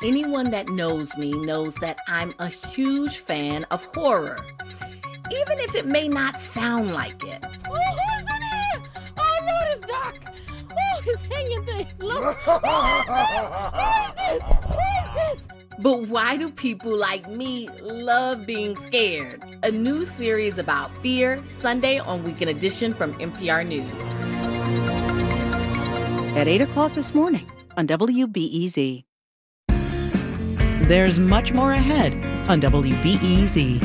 Anyone that knows me knows that I'm a huge fan of horror, even if it may not sound like it. Oh, who's in here? Oh, Lord, it's dark. Oh, it's hanging things. Look. Who is this? But why do people like me love being scared? A new series about fear, Sunday on Weekend Edition from NPR News. At 8 o'clock this morning on WBEZ. There's much more ahead on WBEZ.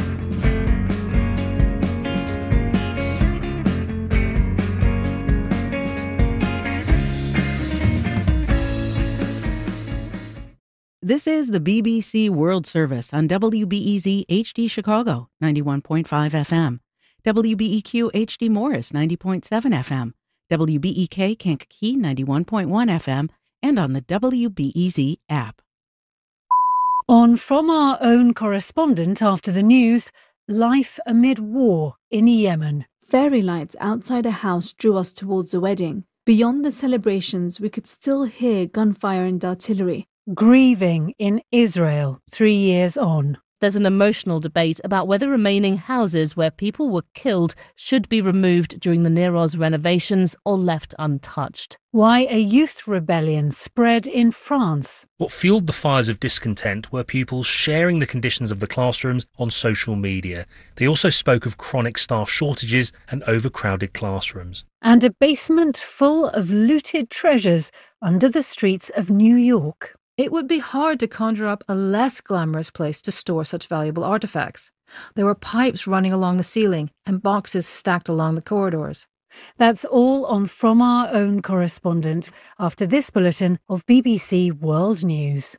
This is the BBC World Service on WBEZ HD Chicago, 91.5 FM, WBEQ HD Morris, 90.7 FM, WBEK Kankakee, 91.1 FM, and on the WBEZ app. On From Our Own Correspondent after the news, life amid war in Yemen. Fairy lights outside a house drew us towards a wedding. Beyond the celebrations, we could still hear gunfire and artillery. Grieving in Israel 3 years on. There's an emotional debate about whether remaining houses where people were killed should be removed during the Near Oz renovations or left untouched. Why a youth rebellion spread in France. What fueled the fires of discontent were people sharing the conditions of the classrooms on social media. They also spoke of chronic staff shortages and overcrowded classrooms. And a basement full of looted treasures under the streets of New York. It would be hard to conjure up a less glamorous place to store such valuable artifacts. There were pipes running along the ceiling and boxes stacked along the corridors. That's all on From Our Own Correspondent after this bulletin of BBC World News.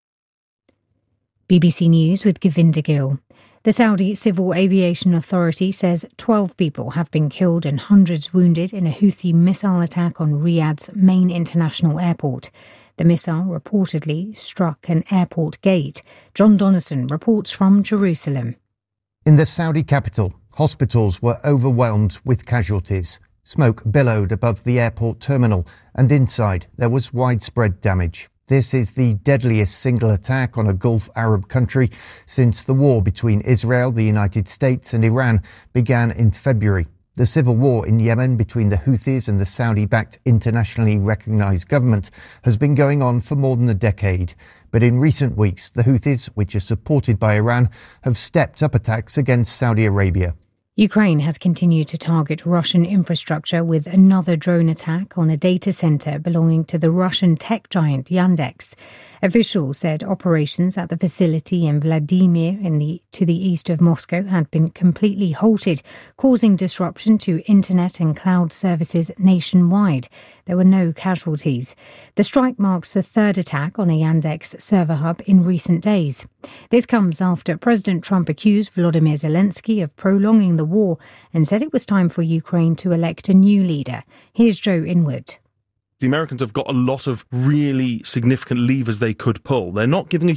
BBC News with Govinda Gill. The Saudi Civil Aviation Authority says 12 people have been killed and hundreds wounded in a Houthi missile attack on Riyadh's main international airport. The missile reportedly struck an airport gate. John Donnison reports from Jerusalem. In the Saudi capital, hospitals were overwhelmed with casualties. Smoke billowed above the airport terminal, and inside there was widespread damage. This is the deadliest single attack on a Gulf Arab country since the war between Israel, the United States and Iran began in February. The civil war in Yemen between the Houthis and the Saudi-backed internationally recognised government has been going on for more than a decade. But in recent weeks, the Houthis, which are supported by Iran, have stepped up attacks against Saudi Arabia. Ukraine has continued to target Russian infrastructure with another drone attack on a data centre belonging to the Russian tech giant Yandex. Officials said operations at the facility in Vladimir to the east of Moscow had been completely halted, causing disruption to internet and cloud services nationwide. There were no casualties. The strike marks the third attack on a Yandex server hub in recent days. This comes after President Trump accused Volodymyr Zelensky of prolonging the war and said it was time for Ukraine to elect a new leader. Here's Joe Inwood. The Americans have got a lot of really significant levers they could pull. They're not giving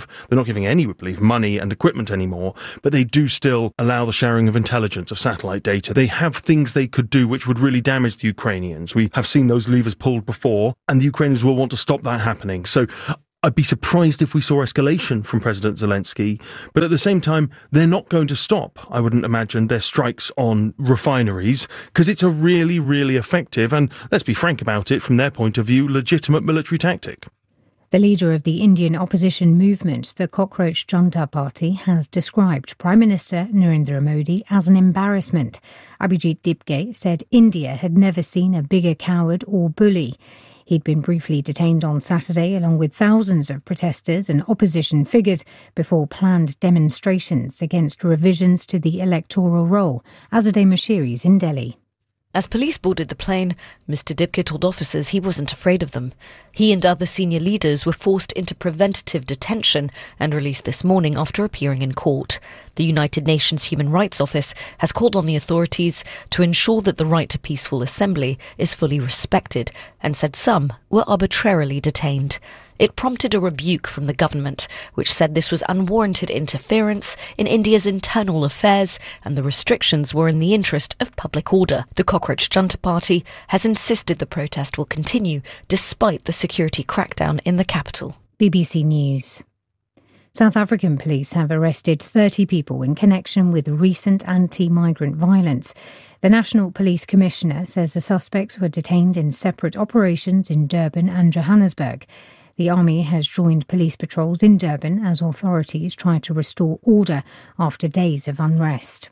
any, we believe, money and equipment anymore, but they do still allow the sharing of intelligence, of satellite data. They have things they could do which would really damage the Ukrainians. We have seen those levers pulled before, and the Ukrainians will want to stop that happening. So I'd be surprised if we saw escalation from President Zelensky, but at the same time, they're not going to stop, I wouldn't imagine, their strikes on refineries, because it's a really, really effective and, let's be frank about it, from their point of view, legitimate military tactic. The leader of the Indian opposition movement, the Cockroach Junta Party, has described Prime Minister Narendra Modi as an embarrassment. Abhijit Dibge said India had never seen a bigger coward or bully. He'd been briefly detained on Saturday along with thousands of protesters and opposition figures before planned demonstrations against revisions to the electoral roll. Azadeh Mashiri's in Delhi. As police boarded the plane, Mr. Dibke told officers he wasn't afraid of them. He and other senior leaders were forced into preventative detention and released this morning after appearing in court. The United Nations Human Rights Office has called on the authorities to ensure that the right to peaceful assembly is fully respected and said some were arbitrarily detained. It prompted a rebuke from the government, which said this was unwarranted interference in India's internal affairs and the restrictions were in the interest of public order. The Cockroach Junta Party has insisted the protest will continue despite the security crackdown in the capital. BBC News. South African police have arrested 30 people in connection with recent anti-migrant violence. The National Police Commissioner says the suspects were detained in separate operations in Durban and Johannesburg. The army has joined police patrols in Durban as authorities try to restore order after days of unrest.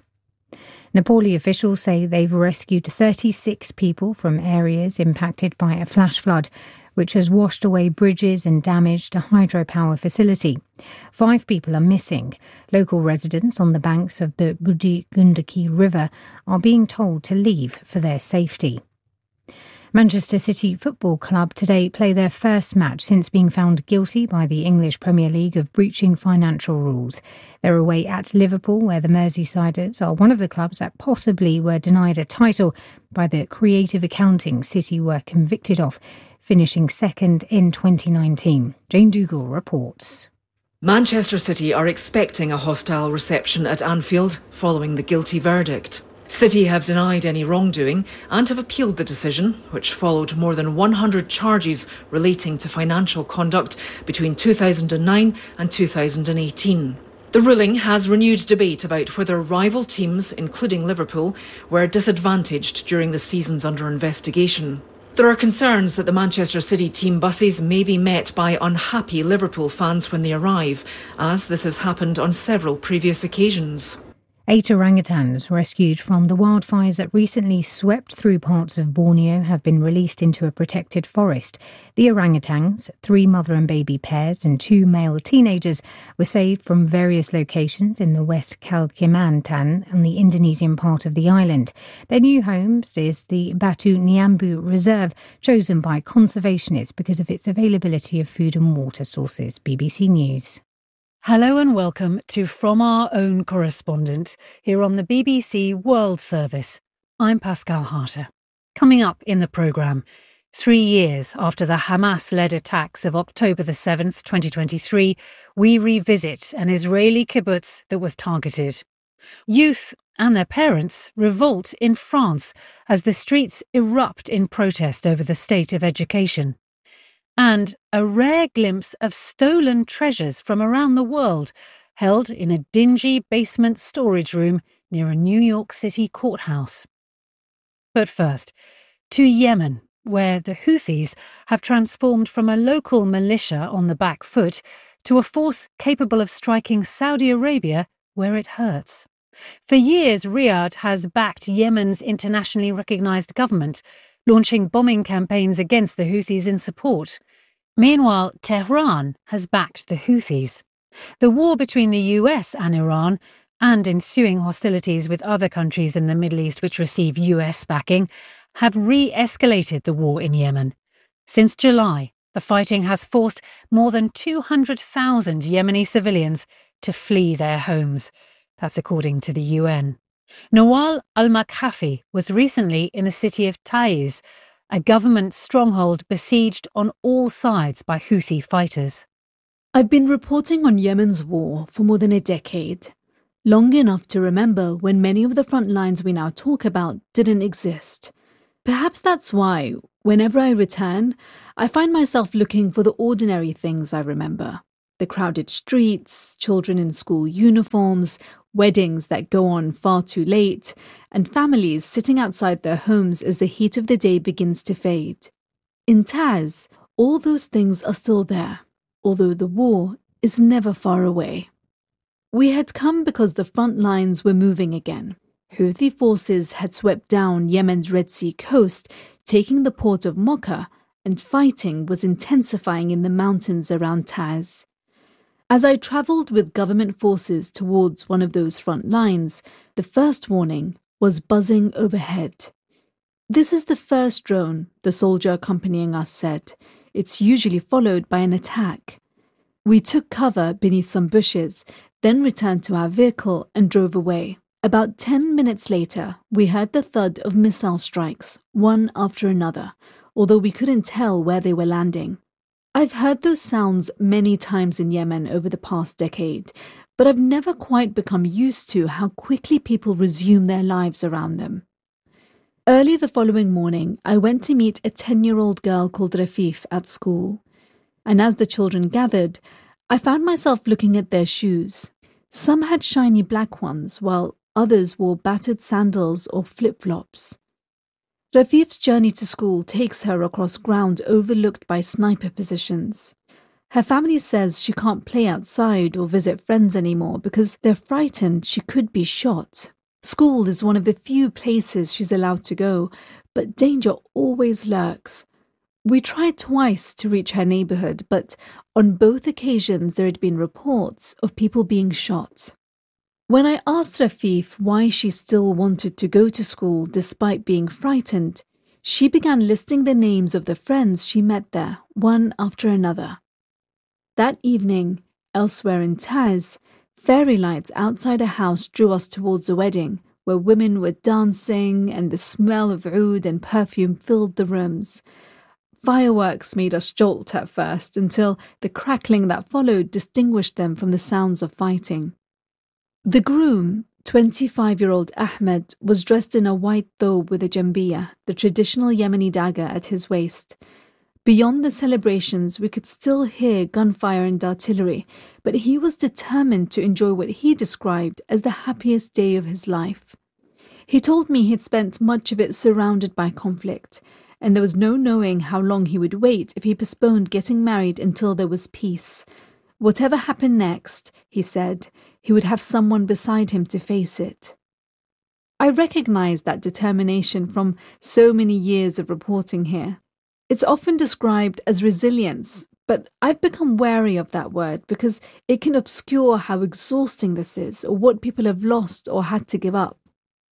Nepali officials say they've rescued 36 people from areas impacted by a flash flood, which has washed away bridges and damaged a hydropower facility. 5 people are missing. Local residents on the banks of the Budi Gundaki River are being told to leave for their safety. Manchester City Football Club today play their first match since being found guilty by the English Premier League of breaching financial rules. They're away at Liverpool, where the Merseysiders are one of the clubs that possibly were denied a title by the creative accounting City were convicted of, finishing second in 2019. Jane Dougal reports. Manchester City are expecting a hostile reception at Anfield following the guilty verdict. City have denied any wrongdoing and have appealed the decision, which followed more than 100 charges relating to financial conduct between 2009 and 2018. The ruling has renewed debate about whether rival teams, including Liverpool, were disadvantaged during the seasons under investigation. There are concerns that the Manchester City team buses may be met by unhappy Liverpool fans when they arrive, as this has happened on several previous occasions. 8 orangutans rescued from the wildfires that recently swept through parts of Borneo have been released into a protected forest. The orangutans, 3 mother and baby pairs and 2 male teenagers, were saved from various locations in the West Kalimantan and the Indonesian part of the island. Their new home is the Batu Niambu Reserve, chosen by conservationists because of its availability of food and water sources. BBC News. Hello and welcome to From Our Own Correspondent here on the BBC World Service. I'm Pascal Harter. Coming up in the programme, 3 years after the Hamas-led attacks of October the 7th, 2023, we revisit an Israeli kibbutz that was targeted. Youth and their parents revolt in France as the streets erupt in protest over the state of education. And a rare glimpse of stolen treasures from around the world, held in a dingy basement storage room near a New York City courthouse. But first, to Yemen, where the Houthis have transformed from a local militia on the back foot to a force capable of striking Saudi Arabia where it hurts. For years, Riyadh has backed Yemen's internationally recognised government, launching bombing campaigns against the Houthis in support. Meanwhile, Tehran has backed the Houthis. The war between the US and Iran, and ensuing hostilities with other countries in the Middle East which receive US backing, have re-escalated the war in Yemen. Since July, the fighting has forced more than 200,000 Yemeni civilians to flee their homes. That's according to the UN. Nawal al-Makhafi was recently in the city of Taiz, a government stronghold besieged on all sides by Houthi fighters. I've been reporting on Yemen's war for more than a decade, long enough to remember when many of the front lines we now talk about didn't exist. Perhaps that's why, whenever I return, I find myself looking for the ordinary things I remember. The crowded streets, children in school uniforms, weddings that go on far too late, and families sitting outside their homes as the heat of the day begins to fade. In Taiz, all those things are still there, although the war is never far away. We had come because the front lines were moving again. Houthi forces had swept down Yemen's Red Sea coast, taking the port of Mocha, and fighting was intensifying in the mountains around Taiz. As I travelled with government forces towards one of those front lines, the first warning was buzzing overhead. "This is the first drone," the soldier accompanying us said. "It's usually followed by an attack." We took cover beneath some bushes, then returned to our vehicle and drove away. About 10 minutes later, we heard the thud of missile strikes, one after another, although we couldn't tell where they were landing. I've heard those sounds many times in Yemen over the past decade, but I've never quite become used to how quickly people resume their lives around them. Early the following morning, I went to meet a 10-year-old girl called Rafif at school. and as the children gathered, I found myself looking at their shoes. Some had shiny black ones, while others wore battered sandals or flip-flops. Rafif's journey to school takes her across ground overlooked by sniper positions. Her family says she can't play outside or visit friends anymore because they're frightened she could be shot. School is one of the few places she's allowed to go, but danger always lurks. We tried twice to reach her neighbourhood, but on both occasions there had been reports of people being shot. When I asked Rafif why she still wanted to go to school despite being frightened, she began listing the names of the friends she met there, one after another. That evening, elsewhere in Taz, fairy lights outside a house drew us towards a wedding, where women were dancing and the smell of oud and perfume filled the rooms. Fireworks made us jolt at first, until the crackling that followed distinguished them from the sounds of fighting. The groom, 25-year-old Ahmed, was dressed in a white thobe with a jambiya, the traditional Yemeni dagger, at his waist. Beyond the celebrations, we could still hear gunfire and artillery, but he was determined to enjoy what he described as the happiest day of his life. He told me he'd spent much of it surrounded by conflict, and there was no knowing how long he would wait if he postponed getting married until there was peace. Whatever happened next, he said, he would have someone beside him to face it. I recognized that determination from so many years of reporting here. It's often described as resilience, but I've become wary of that word because it can obscure how exhausting this is or what people have lost or had to give up.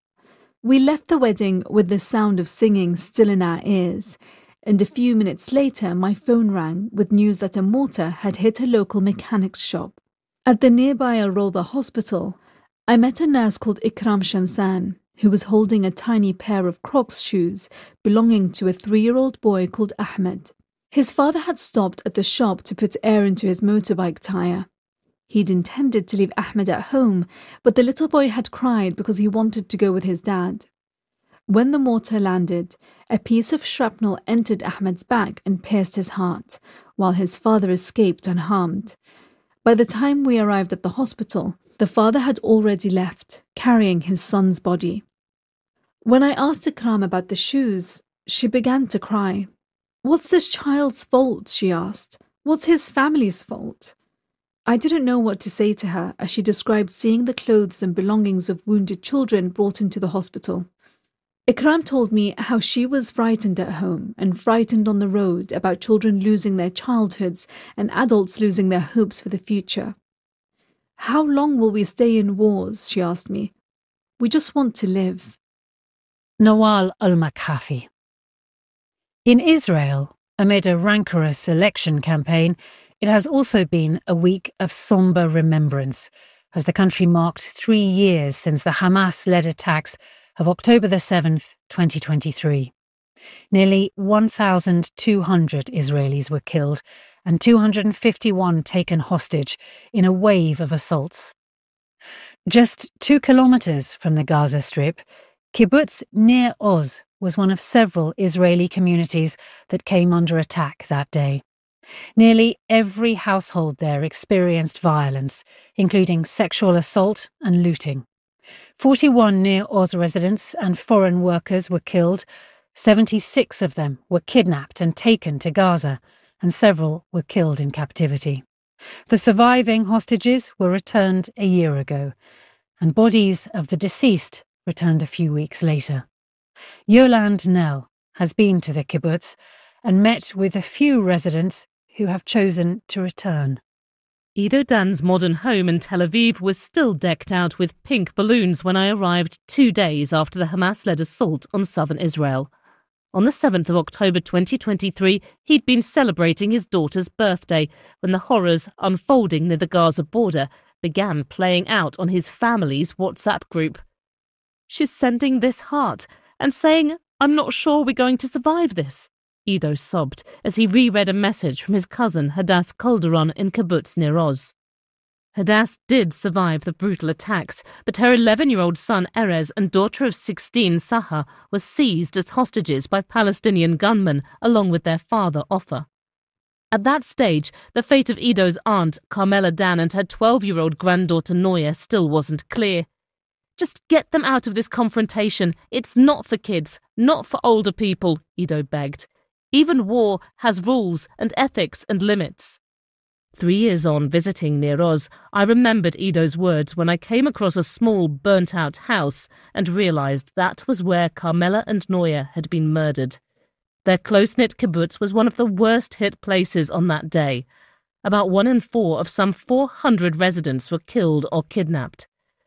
We left the wedding with the sound of singing still in our ears, and a few minutes later my phone rang with news that a mortar had hit a local mechanic's shop. At the nearby Al-Rawda hospital, I met a nurse called Ikram Shamsan, who was holding a tiny pair of Crocs shoes belonging to a 3-year-old boy called Ahmed. His father had stopped at the shop to put air into his motorbike tyre. He'd intended to leave Ahmed at home, but the little boy had cried because he wanted to go with his dad. When the mortar landed, a piece of shrapnel entered Ahmed's back and pierced his heart, while his father escaped unharmed. By the time we arrived at the hospital, the father had already left, carrying his son's body. When I asked Ikram about the shoes, she began to cry. "What's this child's fault?" she asked. "What's his family's fault?" I didn't know what to say to her as she described seeing the clothes and belongings of wounded children brought into the hospital. Ikram told me how she was frightened at home and frightened on the road about children losing their childhoods and adults losing their hopes for the future. "How long will we stay in wars?" she asked me. "We just want to live." Nawal al-Makhafi. In Israel, amid a rancorous election campaign, it has also been a week of sombre remembrance, as the country marked 3 years since the Hamas-led attacks of October the 7th, 2023. Nearly 1,200 Israelis were killed and 251 taken hostage in a wave of assaults. Just 2 kilometers from the Gaza Strip, Kibbutz Nir Oz was one of several Israeli communities that came under attack that day. Nearly every household there experienced violence, including sexual assault and looting. 41 Nir Oz residents and foreign workers were killed, 76 of them were kidnapped and taken to Gaza, and several were killed in captivity. The surviving hostages were returned a year ago, and bodies of the deceased returned a few weeks later. Yolande Nell has been to the kibbutz and met with a few residents who have chosen to return. Ido Dan's modern home in Tel Aviv was still decked out with pink balloons when I arrived 2 days after the Hamas-led assault on southern Israel. On the 7th of October 2023, he'd been celebrating his daughter's birthday when the horrors unfolding near the Gaza border began playing out on his family's WhatsApp group. "She's sending this heart and saying, 'I'm not sure we're going to survive this,'" Ido sobbed as he reread a message from his cousin Hadass Calderon in Kibbutz Nir Oz. Hadass did survive the brutal attacks, but her 11-year-old son Erez and daughter of 16 Saha were seized as hostages by Palestinian gunmen along with their father Ofer. At that stage, the fate of Ido's aunt, Carmela Dan, and her 12-year-old granddaughter Noya still wasn't clear. Just get them out of this confrontation. It's not for kids, not for older people, Ido begged. Even war has rules and ethics and limits. 3 years on visiting Nir Oz, I remembered Ido's words when I came across a small burnt-out house and realised that was where Carmela and Noya had been murdered. Their close-knit kibbutz was one of the worst-hit places on that day. About 1 in 4 of some 400 residents were killed or kidnapped.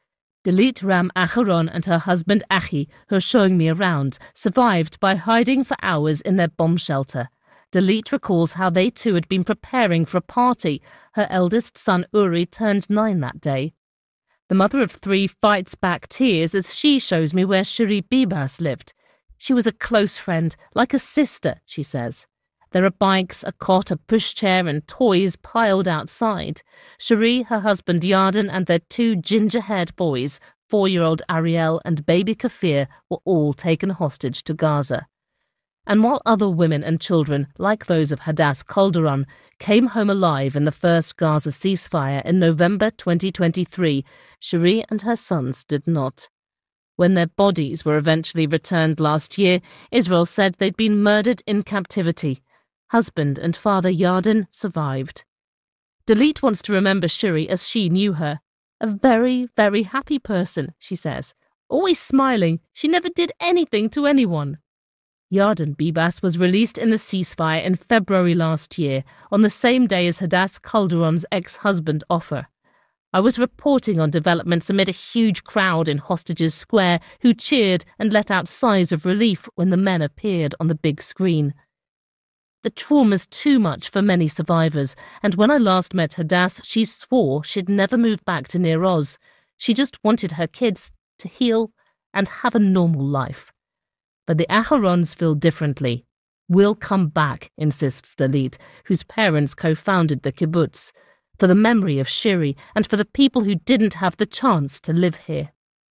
Dalit Ram Aharon and her husband Achi, who are showing me around, survived by hiding for hours in their bomb shelter. Dalit recalls how they too had been preparing for a party. Her eldest son Uri turned 9 that day. The mother of 3 fights back tears as she shows me where Shiri Bibas lived. She was a close friend, like a sister, she says. There are bikes, a cot, a pushchair and toys piled outside. Cherie, her husband Yarden and their 2 ginger-haired boys, 4-year-old Ariel and baby Kafir, were all taken hostage to Gaza. And while other women and children, like those of Hadass Calderon, came home alive in the first Gaza ceasefire in November 2023, Cherie and her sons did not. When their bodies were eventually returned last year, Israel said they'd been murdered in captivity. Husband and father Yarden survived. Dalit wants to remember Shiri as she knew her. A very, very happy person, she says. Always smiling, she never did anything to anyone. Yarden Bibas was released in the ceasefire in February last year, on the same day as Hadass Calderon's ex-husband Ofer. I was reporting on developments amid a huge crowd in Hostages Square who cheered and let out sighs of relief when the men appeared on the big screen. The trauma's too much for many survivors, and when I last met Hadass, she swore she'd never move back to Nir Oz. She just wanted her kids to heal and have a normal life. But the Aharons feel differently. We'll come back, insists Dalit, whose parents co-founded the kibbutz, for the memory of Shiri and for the people who didn't have the chance to live here.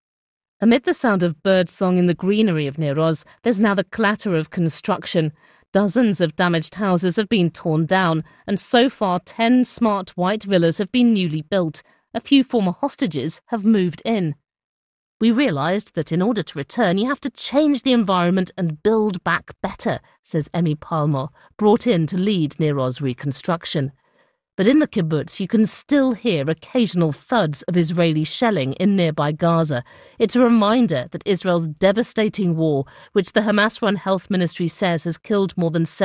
Amid the sound of birdsong in the greenery of Nir Oz, there's now the clatter of construction. Dozens of damaged houses have been torn down, and so far 10 smart white villas have been newly built. A few former hostages have moved in. We realised that in order to return, you have to change the environment and build back better, says Emmy Palmer, brought in to lead Nir Oz reconstruction. But in the kibbutz, you can still hear occasional thuds of Israeli shelling in nearby Gaza. It's a reminder that Israel's devastating war, which the Hamas-run health ministry says has killed more than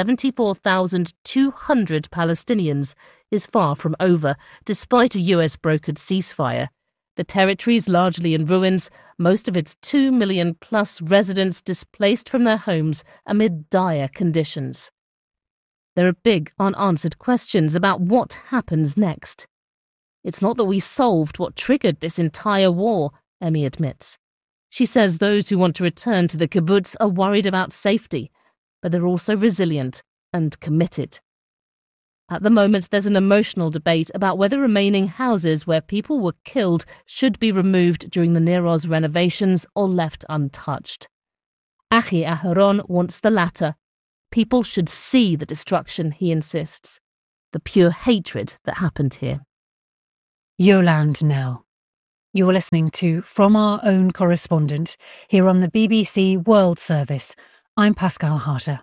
74,200 Palestinians, is far from over, despite a US-brokered ceasefire. The territory's largely in ruins, most of its 2 million-plus residents displaced from their homes amid dire conditions. There are big, unanswered questions about what happens next. It's not that we solved what triggered this entire war, Emmy admits. She says those who want to return to the kibbutz are worried about safety, but they're also resilient and committed. At the moment, there's an emotional debate about whether remaining houses where people were killed should be removed during the Nir Oz renovations or left untouched. Achi Aharon wants the latter. People should see the destruction, he insists, the pure hatred that happened here. Yolande Knell. You're listening to From Our Own Correspondent here on the BBC World Service. I'm Pascal Harter.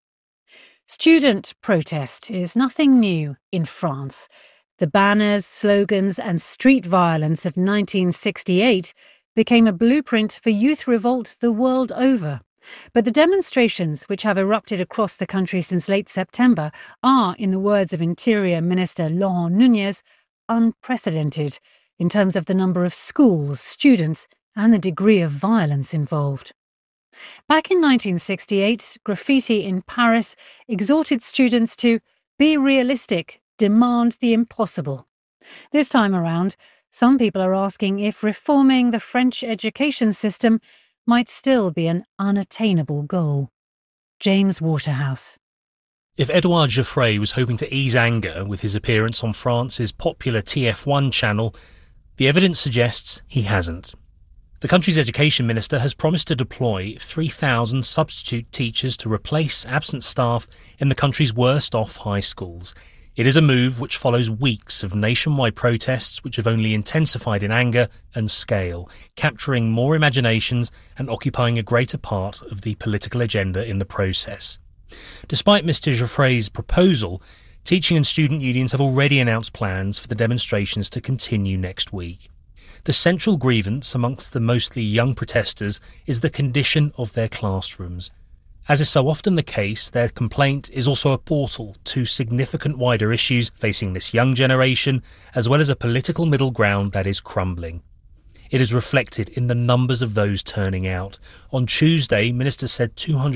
Student protest is nothing new in France. The banners, slogans and street violence of 1968 became a blueprint for youth revolt the world over. But the demonstrations which have erupted across the country since late September are, in the words of Interior Minister Laurent Nunez, unprecedented in terms of the number of schools, students and the degree of violence involved. Back in 1968, graffiti in Paris exhorted students to be realistic, demand the impossible. This time around, some people are asking if reforming the French education system might still be an unattainable goal. James Waterhouse. If Edouard Geoffrey was hoping to ease anger with his appearance on France's popular TF1 channel, the evidence suggests he hasn't. The country's education minister has promised to deploy 3,000 substitute teachers to replace absent staff in the country's worst-off high schools. It is a move which follows weeks of nationwide protests which have only intensified in anger and scale, capturing more imaginations and occupying a greater part of the political agenda in the process. Despite Mr. Geoffrey's proposal, teaching and student unions have already announced plans for the demonstrations to continue next week. The central grievance amongst the mostly young protesters is the condition of their classrooms. As is so often the case, their complaint is also a portal to significant wider issues facing this young generation, as well as a political middle ground that is crumbling. It is reflected in the numbers of those turning out. On Tuesday, ministers said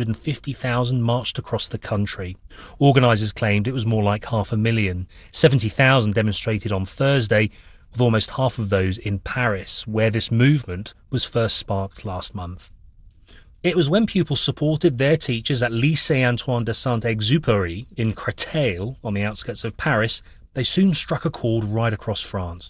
250,000 marched across the country. Organisers claimed it was more like 500,000. 70,000 demonstrated on Thursday, with almost half of those in Paris, where this movement was first sparked last month. It was when pupils supported their teachers at Lycée Antoine de Saint-Exupéry in Créteil, on the outskirts of Paris, they soon struck a chord right across France.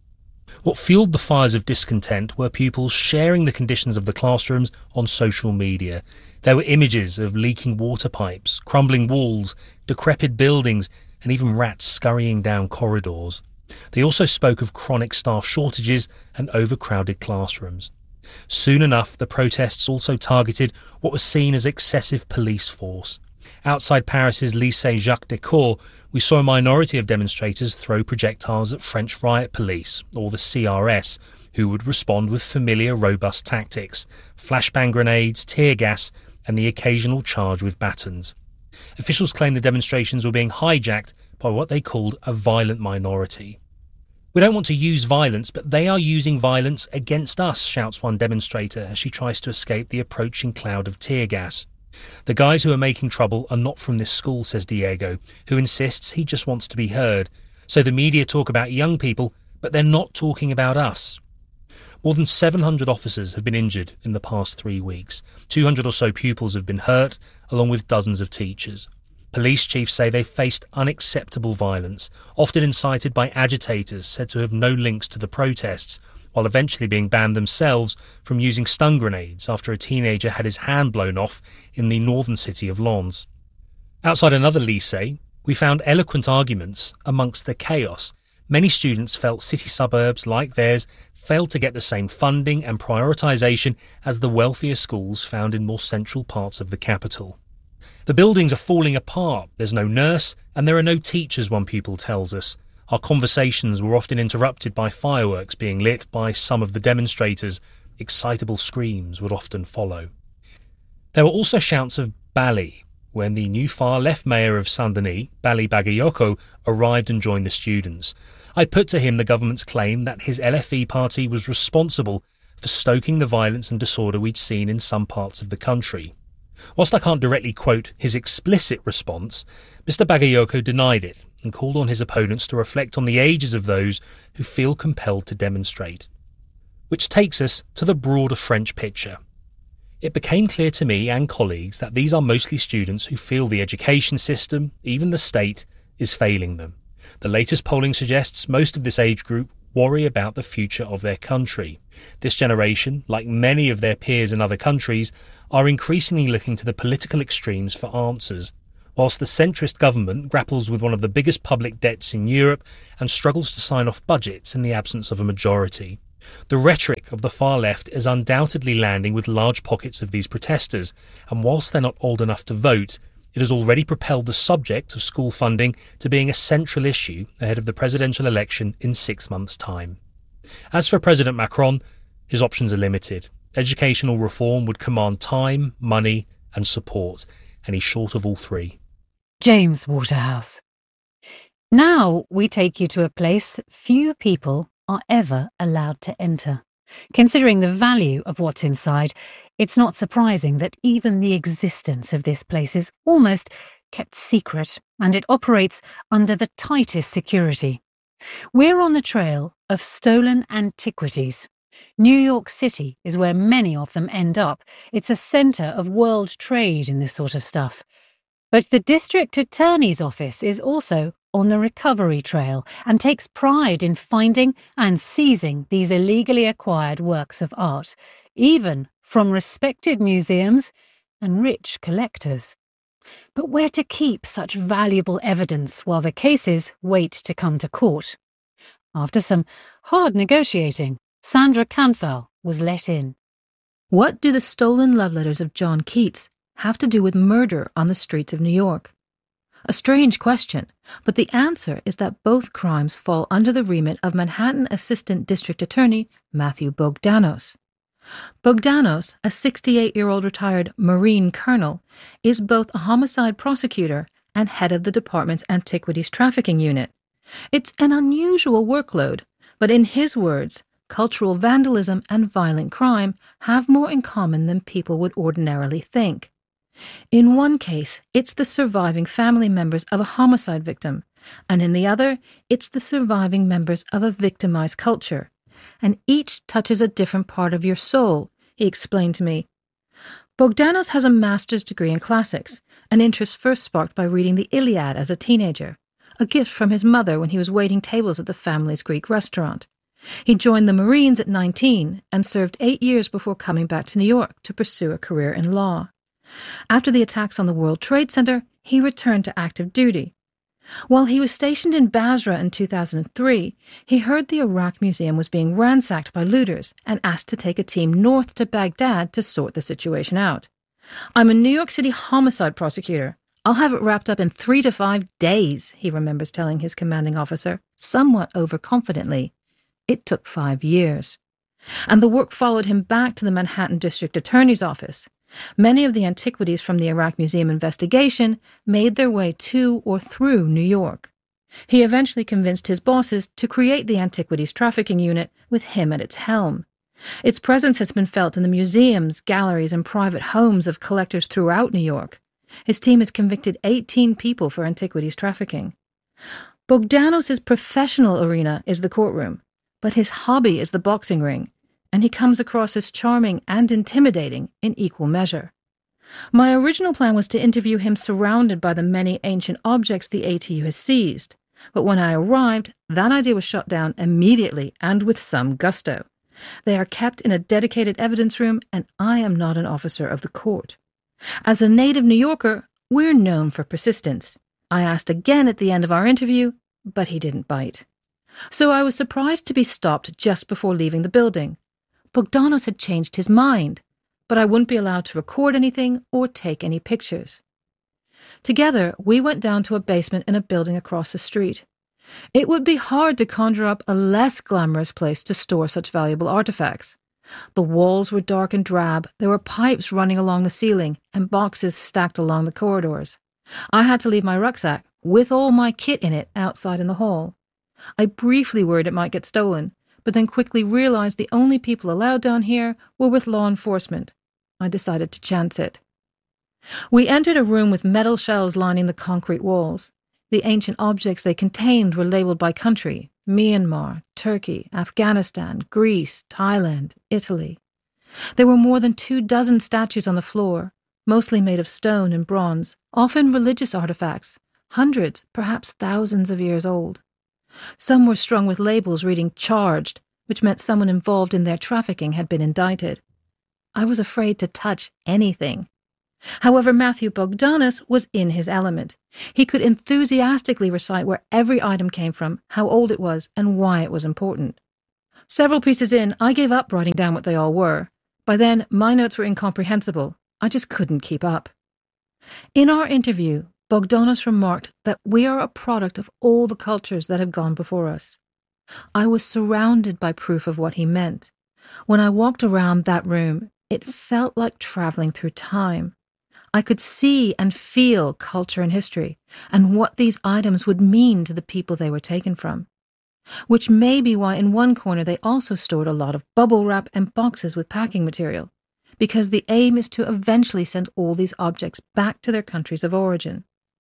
What fueled the fires of discontent were pupils sharing the conditions of the classrooms on social media. There were images of leaking water pipes, crumbling walls, decrepit buildings, and even rats scurrying down corridors. They also spoke of chronic staff shortages and overcrowded classrooms. Soon enough, the protests also targeted what was seen as excessive police force. Outside Paris's Lycée Jacques Decour, we saw a minority of demonstrators throw projectiles at French riot police, or the CRS, who would respond with familiar robust tactics, flashbang grenades, tear gas, and the occasional charge with batons. Officials claimed the demonstrations were being hijacked by what they called a violent minority. "We don't want to use violence, but they are using violence against us," shouts one demonstrator as she tries to escape the approaching cloud of tear gas. "The guys who are making trouble are not from this school," says Diego, who insists he just wants to be heard. "So the media talk about young people, but they're not talking about us." More than 700 officers have been injured in the past 3 weeks. 200 or so pupils have been hurt, along with dozens of teachers. Police chiefs say they faced unacceptable violence, often incited by agitators said to have no links to the protests, while eventually being banned themselves from using stun grenades after a teenager had his hand blown off in the northern city of Lens. Outside another lycée, we found eloquent arguments amongst the chaos. Many students felt city suburbs, like theirs, failed to get the same funding and prioritisation as the wealthier schools found in more central parts of the capital. "The buildings are falling apart, there's no nurse, and there are no teachers," one pupil tells us. "Our conversations were often interrupted by fireworks being lit by some of the demonstrators. Excitable screams would often follow." There were also shouts of Bali when the new far-left mayor of Saint-Denis, Bali Bagayoko, arrived and joined the students. I put to him the government's claim that his LFE party was responsible for stoking the violence and disorder we'd seen in some parts of the country. Whilst I can't directly quote his explicit response, Mr. Bagayoko denied it and called on his opponents to reflect on the ages of those who feel compelled to demonstrate. Which takes us to the broader French picture. It became clear to me and colleagues that these are mostly students who feel the education system, even the state, is failing them. The latest polling suggests most of this age group worry about the future of their country. This generation, like many of their peers in other countries, are increasingly looking to the political extremes for answers, whilst the centrist government grapples with one of the biggest public debts in Europe and struggles to sign off budgets in the absence of a majority. The rhetoric of the far left is undoubtedly landing with large pockets of these protesters, and whilst they're not old enough to vote, it has already propelled the subject of school funding to being a central issue ahead of the presidential election in 6 months' time. As for President Macron, his options are limited. Educational reform would command time, money and support, and he's short of all three. James Waterhouse. Now we take you to a place few people are ever allowed to enter. Considering the value of what's inside, it's not surprising that even the existence of this place is almost kept secret, and it operates under the tightest security. We're on the trail of stolen antiquities. New York City is where many of them end up. It's a centre of world trade in this sort of stuff. But the district attorney's office is also on the recovery trail and takes pride in finding and seizing these illegally acquired works of art, even from respected museums and rich collectors. But where to keep such valuable evidence while the cases wait to come to court? After some hard negotiating, Sandra Kansal was let in. What do the stolen love letters of John Keats have to do with murder on the streets of New York? A strange question, but the answer is that both crimes fall under the remit of Manhattan Assistant District Attorney Matthew Bogdanos. Bogdanos, a 68-year-old retired Marine colonel, is both a homicide prosecutor and head of the department's Antiquities Trafficking Unit. It's an unusual workload, but in his words, cultural vandalism and violent crime have more in common than people would ordinarily think. In one case, it's the surviving family members of a homicide victim, and in the other, it's the surviving members of a victimized culture. And each touches a different part of your soul, he explained to me. Bogdanos has a master's degree in classics, an interest first sparked by reading the Iliad as a teenager, a gift from his mother when he was waiting tables at the family's Greek restaurant. He joined the Marines at 19 and served 8 years before coming back to New York to pursue a career in law. After the attacks on the World Trade Center, he returned to active duty. While he was stationed in Basra in 2003, he heard the Iraq Museum was being ransacked by looters and asked to take a team north to Baghdad to sort the situation out. "I'm a New York City homicide prosecutor. I'll have it wrapped up in 3 to 5 days, he remembers telling his commanding officer, somewhat overconfidently. It took 5 years. And the work followed him back to the Manhattan District Attorney's office. Many of the antiquities from the Iraq Museum investigation made their way to or through New York. He eventually convinced his bosses to create the Antiquities Trafficking Unit with him at its helm. Its presence has been felt in the museums, galleries, and private homes of collectors throughout New York. His team has convicted 18 people for antiquities trafficking. Bogdanos' professional arena is the courtroom, but his hobby is the boxing ring, and he comes across as charming and intimidating in equal measure. My original plan was to interview him surrounded by the many ancient objects the ATU has seized, but when I arrived, that idea was shot down immediately and with some gusto. They are kept in a dedicated evidence room, and I am not an officer of the court. As a native New Yorker, we're known for persistence. I asked again at the end of our interview, but he didn't bite. So I was surprised to be stopped just before leaving the building. Bogdanos had changed his mind, but I wouldn't be allowed to record anything or take any pictures. Together, we went down to a basement in a building across the street. It would be hard to conjure up a less glamorous place to store such valuable artifacts. The walls were dark and drab, there were pipes running along the ceiling, and boxes stacked along the corridors. I had to leave my rucksack, with all my kit in it, outside in the hall. I briefly worried it might get stolen, but then quickly realized the only people allowed down here were with law enforcement. I decided to chance it. We entered a room with metal shelves lining the concrete walls. The ancient objects they contained were labeled by country: Myanmar, Turkey, Afghanistan, Greece, Thailand, Italy. There were more than 24 statues on the floor, mostly made of stone and bronze, often religious artifacts, hundreds, perhaps thousands of years old. Some were strung with labels reading "charged," which meant someone involved in their trafficking had been indicted. I was afraid to touch anything. However, Matthew Bogdanos was in his element. He could enthusiastically recite where every item came from, how old it was, and why it was important. Several pieces in, I gave up writing down what they all were. By then, my notes were incomprehensible. I just couldn't keep up. In our interview, Bogdanos remarked that we are a product of all the cultures that have gone before us. I was surrounded by proof of what he meant. When I walked around that room, it felt like traveling through time. I could see and feel culture and history, and what these items would mean to the people they were taken from. Which may be why in one corner they also stored a lot of bubble wrap and boxes with packing material, because the aim is to eventually send all these objects back to their countries of origin.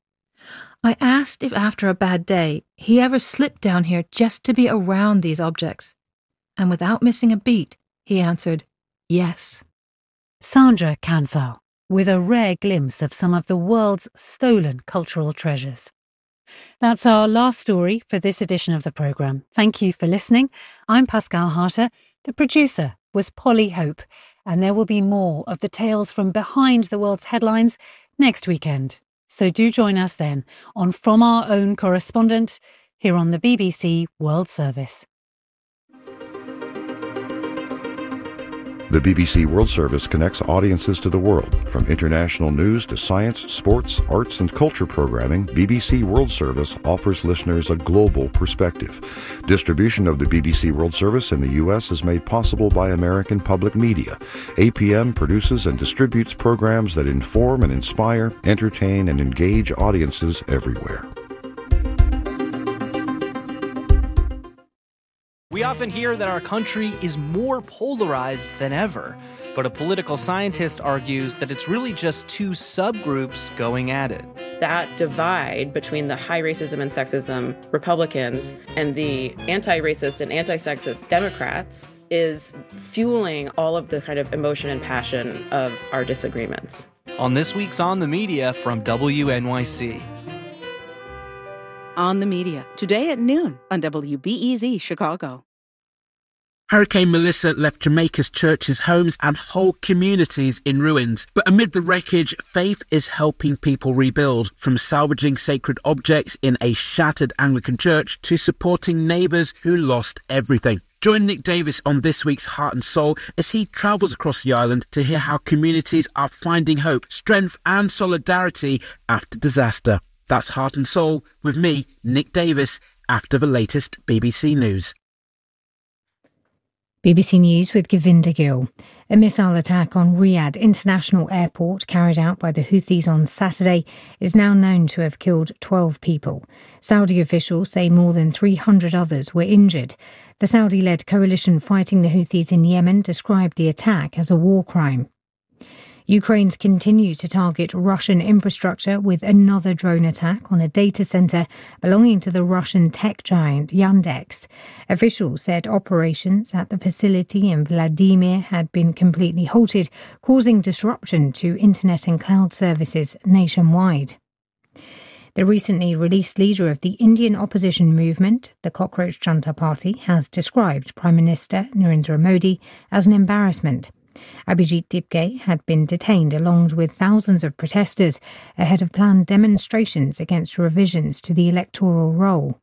I asked if after a bad day he ever slipped down here just to be around these objects, and without missing a beat, he answered, yes. Sandra Kansal, with a rare glimpse of some of the world's stolen cultural treasures. That's our last story for this edition of the programme. Thank you for listening. I'm Pascal Harter. The producer was Polly Hope, and there will be more of the tales from behind the world's headlines next weekend. So do join us then on From Our Own Correspondent here on the BBC World Service. The BBC World Service connects audiences to the world. From international news to science, sports, arts and culture programming, BBC World Service offers listeners a global perspective. Distribution of the BBC World Service in the U.S. is made possible by American Public Media. APM produces and distributes programs that inform and inspire, entertain and engage audiences everywhere. We often hear that our country is more polarized than ever, but a political scientist argues that it's really just two subgroups going at it. That divide between the high racism and sexism Republicans and the anti-racist and anti-sexist Democrats is fueling all of the kind of emotion and passion of our disagreements. On this week's On the Media from WNYC. On the Media, today at noon on WBEZ Chicago. Hurricane Melissa left Jamaica's churches, homes and whole communities in ruins. But amid the wreckage, faith is helping people rebuild, from salvaging sacred objects in a shattered Anglican church to supporting neighbours who lost everything. Join Nick Davis on this week's Heart and Soul as he travels across the island to hear how communities are finding hope, strength and solidarity after disaster. That's Heart and Soul with me, Nick Davis, after the latest BBC News. BBC News with Govinda Gill. A missile attack on Riyadh International Airport carried out by the Houthis on Saturday is now known to have killed 12 people. Saudi officials say more than 300 others were injured. The Saudi-led coalition fighting the Houthis in Yemen described the attack as a war crime. Ukraine's continue to target Russian infrastructure with another drone attack on a data center belonging to the Russian tech giant Yandex. Officials said operations at the facility in Vladimir had been completely halted, causing disruption to internet and cloud services nationwide. The recently released leader of the Indian opposition movement, the Cockroach Junta Party, has described Prime Minister Narendra Modi as an embarrassment. Abhijit Dibge had been detained along with thousands of protesters ahead of planned demonstrations against revisions to the electoral roll.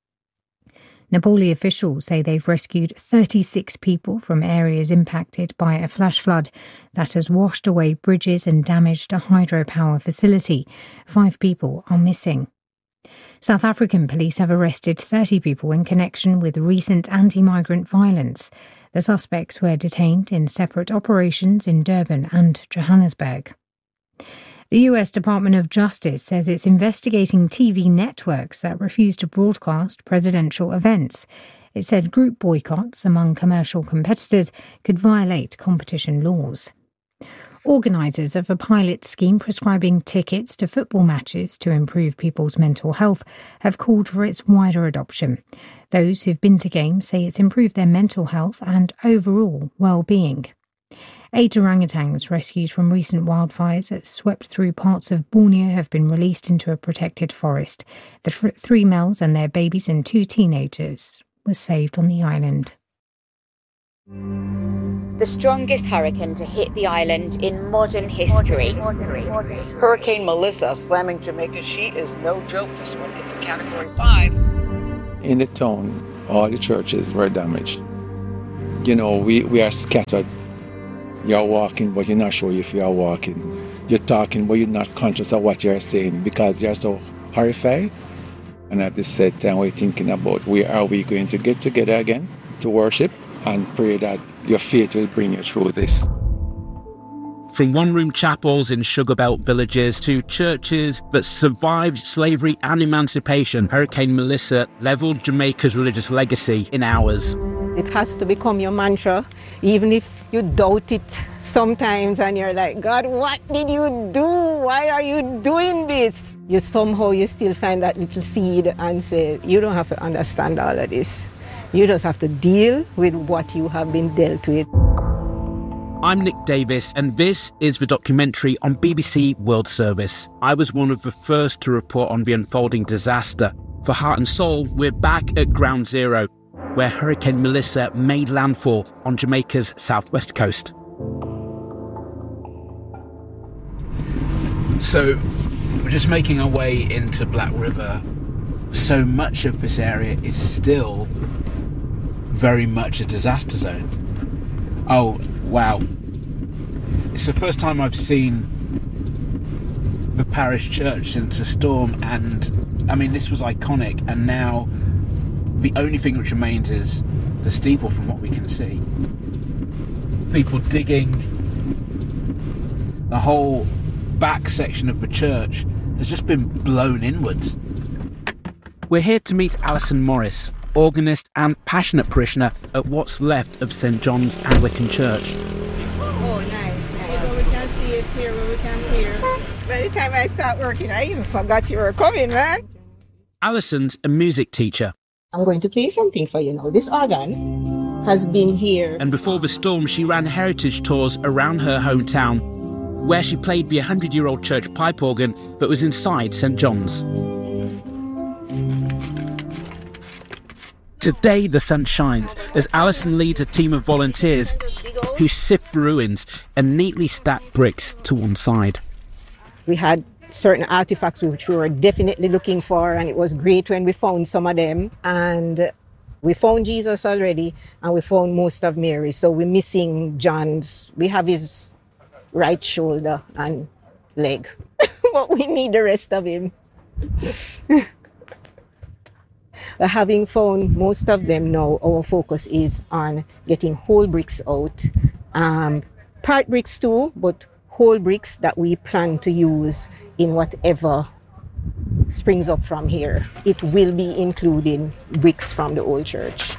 Nepali officials say they've rescued 36 people from areas impacted by a flash flood that has washed away bridges and damaged a hydropower facility. 5 people are missing. South African police have arrested 30 people in connection with recent anti-migrant violence. The suspects were detained in separate operations in Durban and Johannesburg. The US Department of Justice says it's investigating TV networks that refuse to broadcast presidential events. It said group boycotts among commercial competitors could violate competition laws. Organisers of a pilot scheme prescribing tickets to football matches to improve people's mental health have called for its wider adoption. Those who've been to games say it's improved their mental health and overall well-being. 8 orangutans rescued from recent wildfires that swept through parts of Borneo have been released into a protected forest. The 3 males and their babies and 2 teenagers were saved on the island. The strongest hurricane to hit the island in modern history. Hurricane Melissa slamming Jamaica. She is no joke, this one. It's a Category 5. In the town, all the churches were damaged. You know, we are scattered. You're walking, but you're not sure if you're walking. You're talking, but you're not conscious of what you're saying because you're so horrified. And at the same time, we're thinking about where are we going to get together again to worship and pray that your faith will bring you through this. From one-room chapels in sugar belt villages to churches that survived slavery and emancipation, Hurricane Melissa levelled Jamaica's religious legacy in hours. It has to become your mantra, even if you doubt it sometimes and you're like, God, what did you do? Why are you doing this? You still find that little seed and say, you don't have to understand all of this. You just have to deal with what you have been dealt with. I'm Nick Davis, and this is the documentary on BBC World Service. I was one of the first to report on the unfolding disaster. For Heart and Soul, we're back at Ground Zero, where Hurricane Melissa made landfall on Jamaica's southwest coast. So, we're just making our way into Black River. So much of this area is still very much a disaster zone. Oh, wow. It's the first time I've seen the parish church since the storm, and I mean, this was iconic, and now the only thing which remains is the steeple from what we can see. People digging. The whole back section of the church has just been blown inwards. We're here to meet Alison Morris, organist and passionate parishioner at what's left of St John's Anglican Church. Oh, nice. We can see it here, where we can hear. By the time I start working, I even forgot you were coming, man. Alison's a music teacher. I'm going to play something for you now. This organ has been here. And before the storm, she ran heritage tours around her hometown, where she played the 100-year-old church pipe organ that was inside St John's. Today the sun shines as Alison leads a team of volunteers who sift the ruins and neatly stack bricks to one side. We had certain artifacts which we were definitely looking for, and it was great when we found some of them. And we found Jesus already, and we found most of Mary. So we're missing John's. We have his right shoulder and leg, but we need the rest of him. Having found most of them now, our focus is on getting whole bricks out. Part bricks too, but whole bricks that we plan to use in whatever springs up from here. It will be including bricks from the old church.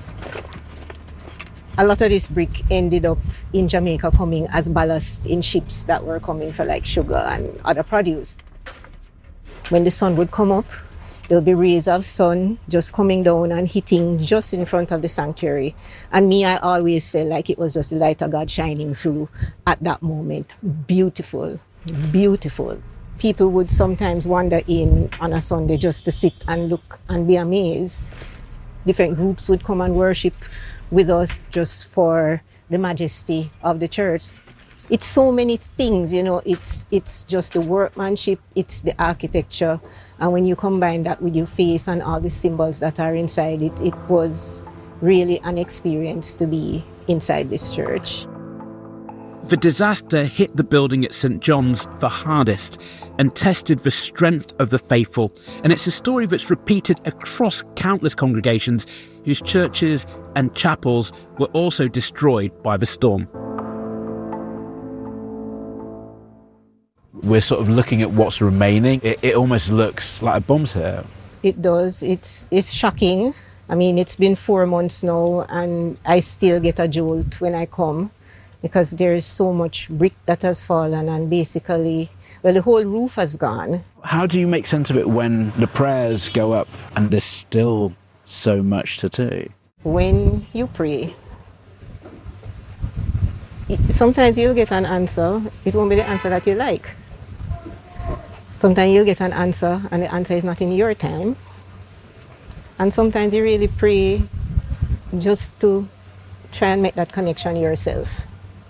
A lot of this brick ended up in Jamaica coming as ballast in ships that were coming for like sugar and other produce. When the sun would come up, there'll be rays of sun just coming down and hitting just in front of the sanctuary. And me, I always felt like it was just the light of God shining through at that moment. Beautiful, beautiful. People would sometimes wander in on a Sunday just to sit and look and be amazed. Different groups would come and worship with us just for the majesty of the church. It's so many things, you know, it's just the workmanship, it's the architecture. And when you combine that with your faith and all the symbols that are inside it, it was really an experience to be inside this church. The disaster hit the building at St John's the hardest and tested the strength of the faithful. And it's a story that's repeated across countless congregations whose churches and chapels were also destroyed by the storm. We're sort of looking at what's remaining. It almost looks like a bomb's here. It does. It's shocking. I mean, it's been 4 months now, and I still get a jolt when I come because there is so much brick that has fallen, and basically, well, the whole roof has gone. How do you make sense of it when the prayers go up and there's still so much to do? When you pray, sometimes you'll get an answer. It won't be the answer that you like. Sometimes you'll get an answer and the answer is not in your time. And sometimes you really pray just to try and make that connection yourself.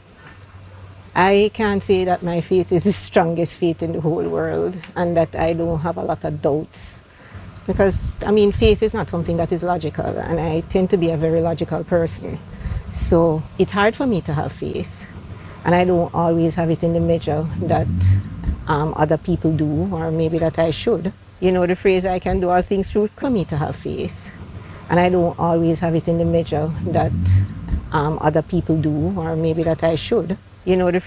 I can't say that my faith is the strongest faith in the whole world and that I don't have a lot of doubts. Because, I mean, faith is not something that is logical, and I tend to be a very logical person. So it's hard for me to have faith. And I don't always have it in the measure that other people do, or maybe that I should. You know, the phrase, I can do all things through, for me to have faith. And I don't always have it in the measure that other people do, or maybe that I should. You know, the